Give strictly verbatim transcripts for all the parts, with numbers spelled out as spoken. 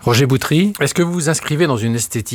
Roger Boutry, est-ce que vous vous inscrivez dans une esthétique ?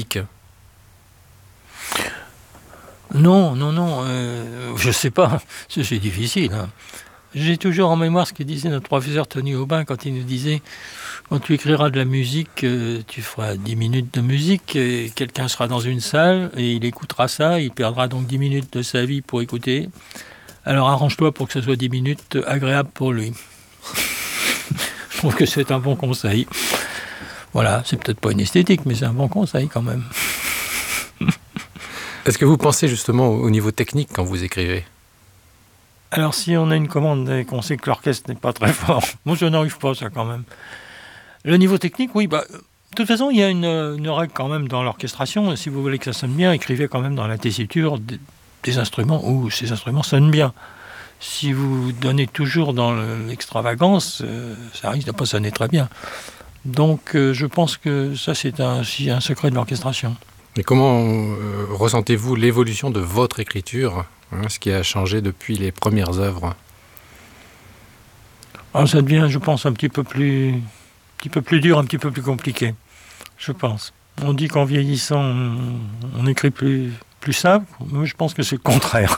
Non, non, non, euh, je sais pas, c'est, c'est difficile. Hein. J'ai toujours en mémoire ce que disait notre professeur Tony Aubin quand il nous disait « Quand tu écriras de la musique, euh, tu feras dix minutes de musique, et quelqu'un sera dans une salle et il écoutera ça, il perdra donc dix minutes de sa vie pour écouter. Alors arrange-toi pour que ce soit dix minutes agréables pour lui. » Je trouve que c'est un bon conseil. Voilà, c'est peut-être pas une esthétique, mais c'est un bon conseil quand même. Est-ce que vous pensez justement au niveau technique quand vous écrivez ? Alors si on a une commande et qu'on sait que l'orchestre n'est pas très fort, moi je n'arrive pas ça quand même. Le niveau technique, oui, bah, de toute façon il y a une, une règle quand même dans l'orchestration. Si vous voulez que ça sonne bien, écrivez quand même dans la tessiture des, des instruments où ces instruments sonnent bien. Si vous donnez toujours dans l'extravagance, euh, ça risque de ne pas sonner très bien. Donc euh, je pense que ça c'est un, c'est un secret de l'orchestration. Et comment euh, ressentez-vous l'évolution de votre écriture, hein, ce qui a changé depuis les premières œuvres ? Alors ça devient, je pense, un petit peu plus, un petit peu plus dur, un petit peu plus compliqué, je pense. On dit qu'en vieillissant, on, on écrit plus, plus simple. Moi, je pense que c'est le contraire.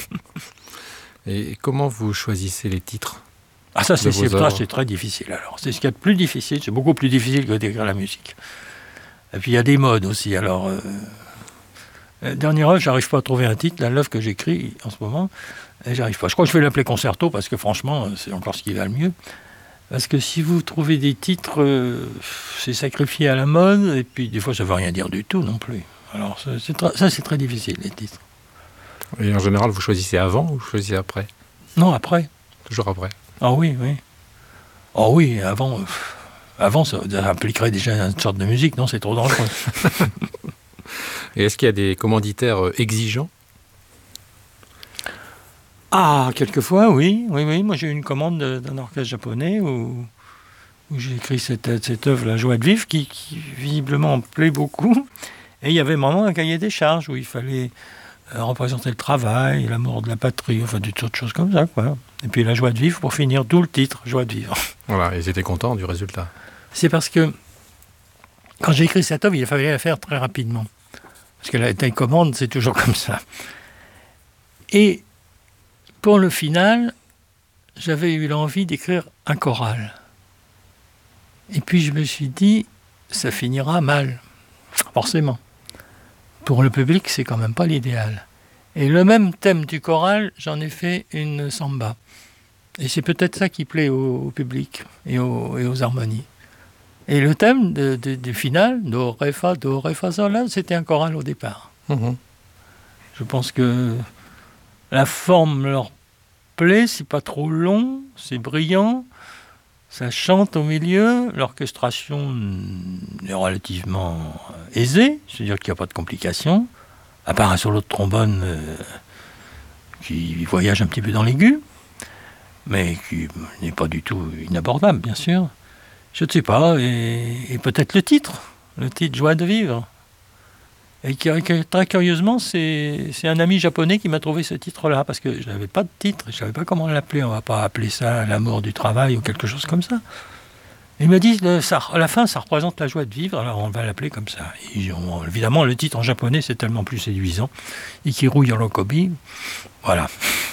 Et comment vous choisissez les titres ? Ah ça, c'est, c'est, ça, c'est très difficile. Alors, c'est ce qu'il y a de plus difficile. C'est beaucoup plus difficile que d'écrire la musique. Et puis il y a des modes aussi. Alors, euh, la dernière œuvre, j'arrive pas à trouver un titre. L'œuvre que j'écris en ce moment, et j'arrive pas. Je crois que je vais l'appeler concerto parce que franchement, c'est encore ce qui va le mieux. Parce que si vous trouvez des titres, euh, c'est sacrifié à la mode. Et puis des fois, ça veut rien dire du tout non plus. Alors ça, c'est, tra- ça, c'est très difficile les titres. Et en général, vous choisissez avant ou vous choisissez après ? Non, après. Toujours après. Ah oui, oui. Oh oui, avant. Euh, Avant, ça, ça impliquerait déjà une sorte de musique, non ? C'est trop dangereux. Et est-ce qu'il y a des commanditaires exigeants ? Ah, quelquefois, oui. Oui, oui. Moi, j'ai eu une commande d'un orchestre japonais où, où j'ai écrit cette, cette œuvre, La Joie de vivre, qui, qui visiblement me plaît beaucoup. Et il y avait vraiment un cahier des charges où il fallait euh, représenter le travail, l'amour de la patrie, enfin, des toutes choses comme ça, quoi. Et puis La Joie de vivre, pour finir, d'où le titre, Joie de vivre. Voilà, ils étaient contents du résultat. C'est parce que quand j'ai écrit cette œuvre, il fallait la faire très rapidement. Parce que la taille commande, c'est toujours comme ça. Et pour le final, j'avais eu l'envie d'écrire un choral. Et puis je me suis dit, ça finira mal, forcément. Pour le public, c'est quand même pas l'idéal. Et le même thème du choral, j'en ai fait une samba. Et c'est peut-être ça qui plaît au, au public et, au, et aux harmonies. Et le thème de, de, du final, do, ré, fa, do, ré, fa, sol, là, c'était un choral au départ. Mmh. Je pense que la forme leur plaît, c'est pas trop long, c'est brillant, ça chante au milieu, l'orchestration est relativement aisée, c'est-à-dire qu'il n'y a pas de complications, à part un solo de trombone euh, qui voyage un petit peu dans l'aigu, mais qui n'est pas du tout inabordable, bien sûr. Je ne sais pas, et, et peut-être le titre, le titre « Joie de vivre ». Et qui, très curieusement, c'est, c'est un ami japonais qui m'a trouvé ce titre-là, parce que je n'avais pas de titre, je ne savais pas comment l'appeler. On ne va pas appeler ça « l'amour du travail » ou quelque chose comme ça. Il m'a dit, ça, à la fin, ça représente la joie de vivre, alors on va l'appeler comme ça. Et on, évidemment, le titre en japonais, c'est tellement plus séduisant. Ikiru Yorokobi, voilà.